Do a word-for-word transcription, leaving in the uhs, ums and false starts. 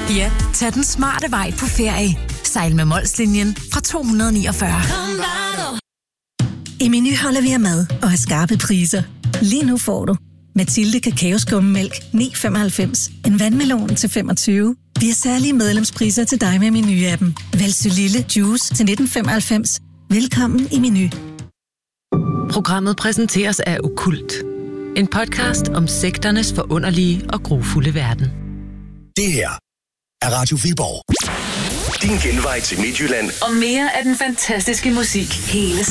Ja, tag den smarte vej på ferie. Sejl med Molslinjen fra to hundrede niogfyrre. I Meny holder vi af mad og har skarpe priser. Lige nu får du Mathilde Kakaoskummemælk ni komma femoghalvfems, en vandmelon til femogtyve. Vi har særlige medlemspriser til dig med Meny-appen. Vælg Lille Juice til nitten femoghalvfems. Velkommen i Meny. Programmet præsenteres af Okkult. En podcast om sekternes forunderlige og grufulde verden. Det her er Radio Viborg. Din genvej til Midtjylland. Og mere af den fantastiske musik hele